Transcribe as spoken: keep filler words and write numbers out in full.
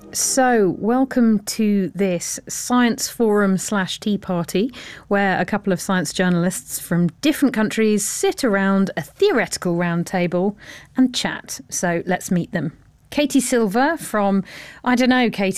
So, welcome to this science forum slash tea party, where a couple of science journalists from different countries sit around a theoretical round table and chat. So, let's meet them. Katie Silver from, I don't know, Katie,